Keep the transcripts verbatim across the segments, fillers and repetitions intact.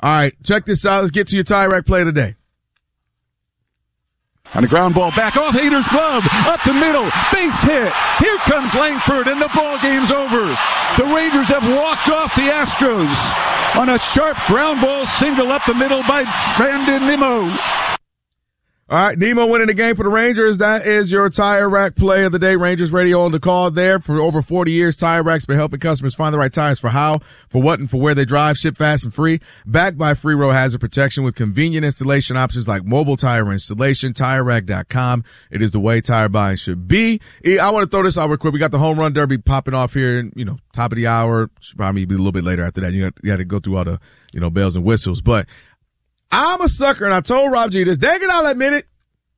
All right, check this out. Let's get to your tie rack play of the day. On a ground ball back off Hader's glove, up the middle, base hit. Here comes Langford, and the ball game's over. The Rangers have walked off the Astros on a sharp ground ball single up the middle by Brandon Nimmo. All right, Nemo winning the game for the Rangers. That is your tire rack play of the day. Rangers Radio on the call there. For over forty years, Tire Rack's been helping customers find the right tires for how, for what, and for where they drive. Ship fast and free. Backed by Free Road Hazard Protection with convenient installation options like mobile tire installation. Tire Rack dot com. It is the way tire buying should be. I want to throw this out real quick. We got the home run derby popping off here, you know, top of the hour. Should probably be a little bit later after that. You got, you got to go through all the, you know, bells and whistles. But I'm a sucker, and I told Rob G this. Dang it, I'll admit it.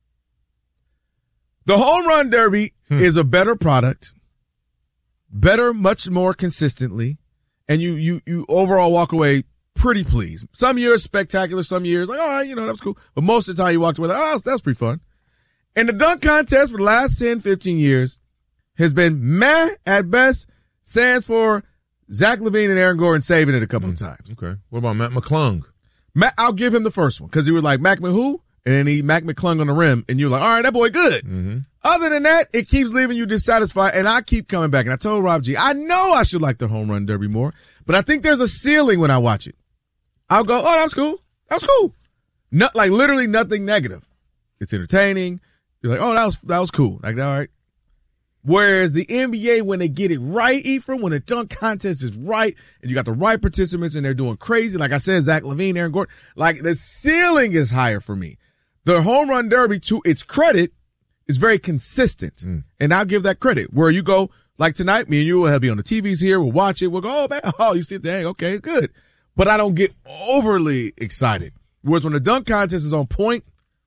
The home run derby hmm. is a better product, better, much more consistently, and you, you, you overall walk away pretty pleased. Some years spectacular, some years like, all right, you know, that was cool. But most of the time you walked away like, oh, that was, that was pretty fun. And the dunk contest for the last ten, fifteen years has been meh at best, stands for Zach LaVine and Aaron Gordon saving it a couple hmm. of times. Okay. What about Matt McClung? Matt, I'll give him the first one because he was like, Mac who? And then he Mac McClung on the rim, and you're like, all right, that boy good. Mm-hmm. Other than that, it keeps leaving you dissatisfied, and I keep coming back. And I told Rob G, I know I should like the home run derby more, but I think there's a ceiling when I watch it. I'll go, oh, that was cool. That was cool. Not like literally nothing negative. It's entertaining. You're like, oh, that was that was cool. Like, all right. Whereas the N B A, when they get it right, Ephraim, when the dunk contest is right, and you got the right participants, and they're doing crazy, like I said, Zach LaVine, Aaron Gordon, like the ceiling is higher for me. The home run derby, to its credit, is very consistent. Mm. And I'll give that credit. Where you go, like tonight, me and you will be on the T Vs here. We'll watch it. We'll go, oh, man, oh, you see it, dang, okay, good. But I don't get overly excited. Whereas when the dunk contest is on point,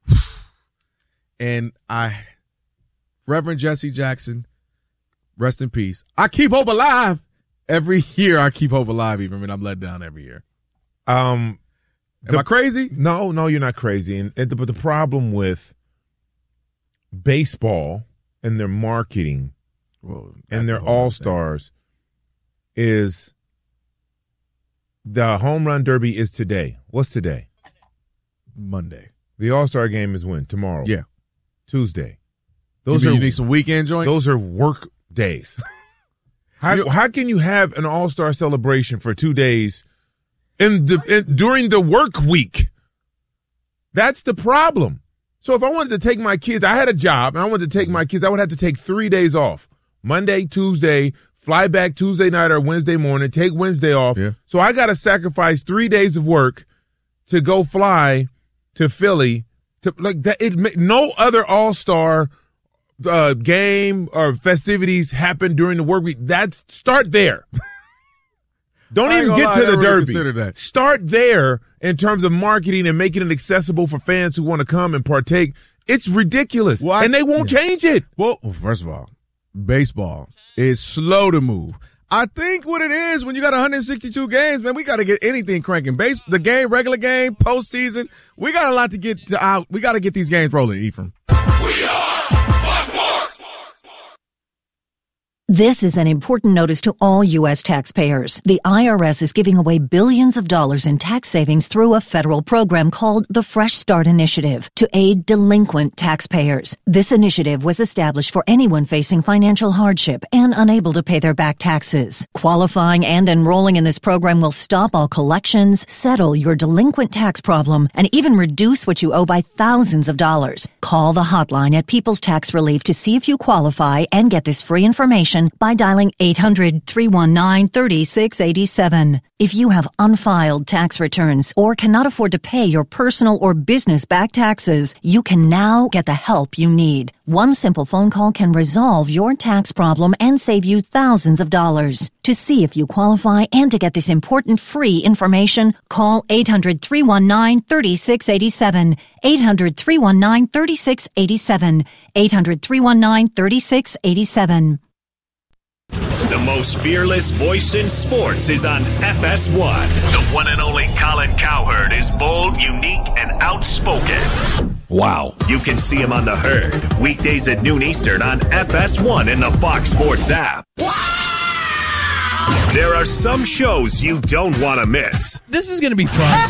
and I, Reverend Jesse Jackson, rest in peace. I keep hope alive. Every year I keep hope alive, even when I'm let down every year. Um, Am the, I crazy? No, no, you're not crazy. And, and the, but the problem with baseball and their marketing well, and their all-stars is the home run derby is today. What's today? Monday. The all-star game is when? Tomorrow. Yeah. Tuesday. Those you are you need some weekend joints? Those are work days. how, how can you have an all-star celebration for two days in the in, during the work week? That's the problem. So if I wanted to take my kids, I had a job, and I wanted to take my kids, I would have to take three days off. Monday, Tuesday, fly back Tuesday night or Wednesday morning, take Wednesday off. Yeah. So I got to sacrifice three days of work to go fly to Philly. To like that, it no other all-star uh, game or festivities happen during the work week. That's start there. Don't even get lie, to the derby. That. Start there in terms of marketing and making it accessible for fans who want to come and partake. It's ridiculous, well, I, and they won't yeah. change it. Well, first of all, baseball is slow to move. I think what it is when you got one hundred sixty-two games, man, we got to get anything cranking. Base, the game, regular game, postseason, we got a lot to get to out. We got to get these games rolling, Ephraim. We are This is an important notice to all U S taxpayers. The I R S is giving away billions of dollars in tax savings through a federal program called the Fresh Start Initiative to aid delinquent taxpayers. This initiative was established for anyone facing financial hardship and unable to pay their back taxes. Qualifying and enrolling in this program will stop all collections, settle your delinquent tax problem, and even reduce what you owe by thousands of dollars. Call the hotline at People's Tax Relief to see if you qualify and get this free information by dialing eight hundred, three one nine, three six eight seven. If you have unfiled tax returns or cannot afford to pay your personal or business back taxes, you can now get the help you need. One simple phone call can resolve your tax problem and save you thousands of dollars. To see if you qualify and to get this important free information, call eight hundred, three one nine, three six eight seven, eight hundred, three one nine, three six eight seven, eight hundred, three one nine, three six eight seven. The most fearless voice in sports is on F S one. The one and only Colin Cowherd is bold, unique, and outspoken. Wow. You can see him on The Herd, weekdays at noon Eastern on F S one and the Fox Sports app. Wow! There are some shows you don't want to miss. This is going to be fun.